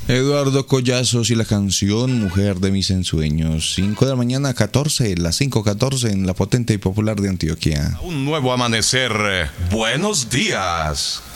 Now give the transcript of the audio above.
Eduardo Collazos y la canción Mujer de mis ensueños. 5 de la mañana, 14, las 5:14 en la potente y popular de Antioquia. Un nuevo amanecer. Buenos días.